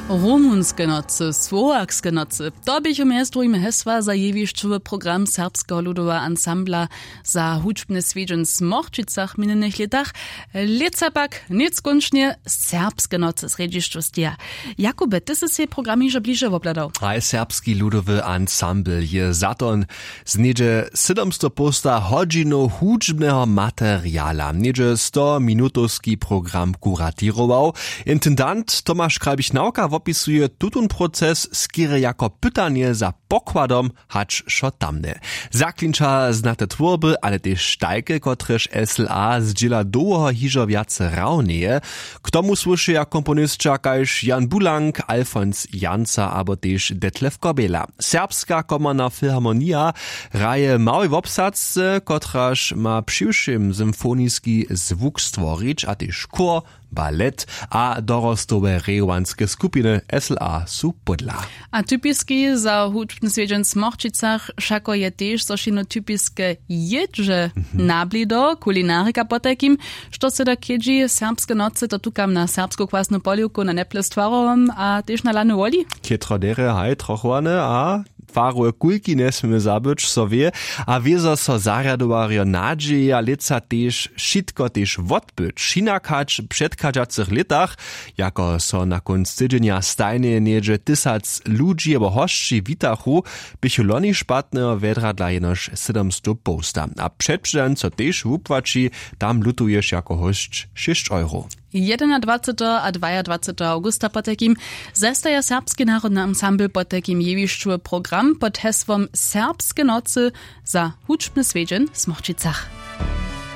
Rumunske nocy, słowakskie nocy. To bych umiejstrujmy hesła za jewiszczowy program serbskiego ludowego ansambla za hudźbny swiedźen w Mochčicach minionych latach. Leca pak nic kończnie serbskie nocy z redziszczostia. Jakube, ty si program już bliżej obladał. A serbski ludowy ansambl je zaton z niedzie 700 posta hodzinu hudźbnego materiala. Niedzie 100 minutowski program kuratirował. Intendant Tomasz Krabich-Nauka opisuje tutun proces, skiery jako pytanie za pokładom, hacz szotamne. Zaklinča znate twórby, ale też sztajke, kotreż SLA zdziela długo hižo wiace rauneje. K tomu słyszy jak komponistča kajż Jan Bulank, Alfons Janca, abo też Detlef Kobela. Serbska komorna filharmonia raje mały wobsac, kotraż ma przyłszym symfonijski zwuk stworić, a też chór, balet a dorostowe rewanskie skupiny SLA su podla. A typiski za hudźbny swiedźen w Mochčicach šako je też sošino typiskie jedże nablido, kulinarika potekim, što se da kedži serbske noce to tukam na serbsku kwasnu poliuku na neple stvarovom, a też na lanu woli? Kietrodere haj trochwane, a twaruje kulki nesmy zabyć sobie, a wiezo so zariadowario nadzieja lica też šitko też wodbyć. Šinakać przedkadzacych litach, jako so na konc tydzienia stajnie niedzie 1000 ludzi abo hošči witachu, bychu loni szpatnego wedra dla jenoż 700 posta. A przedprzeden co też wupłaci, tam lutujesz jako hošč 6 euro. 21. a 22. augusta potekim zestaja serbski narodny ansambl potekim jewiščowy program pod hesłom Serbskie nocy za hudźbny swiedźen w Mochčicach.